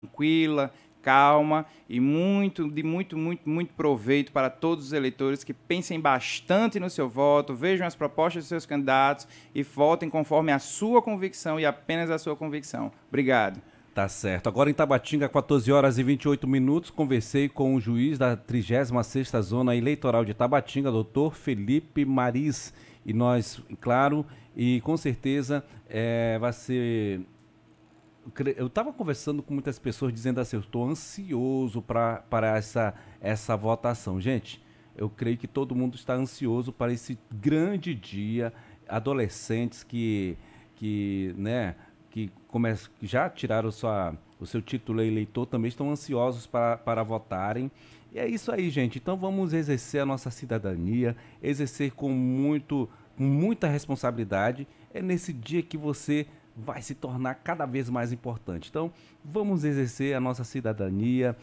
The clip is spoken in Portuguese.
tranquila, calma e muito proveito para todos os eleitores que pensem bastante no seu voto, vejam as propostas dos seus candidatos e votem conforme a sua convicção e apenas a sua convicção. Obrigado. Tá certo. Agora em Tabatinga, 14 horas e 28 minutos, conversei com o juiz da 36ª Zona Eleitoral de Tabatinga, doutor Felipe Maris. E nós, claro, e com certeza vai ser... Eu estava conversando com muitas pessoas dizendo assim, eu estou ansioso para essa votação. Gente, eu creio que todo mundo está ansioso para esse grande dia. Adolescentes né, que já tiraram o seu título eleitor também estão ansiosos para votarem. E é isso aí, gente. Então vamos exercer a nossa cidadania, exercer com muita responsabilidade. É nesse dia que você vai se tornar cada vez mais importante. Então, vamos exercer a nossa cidadania,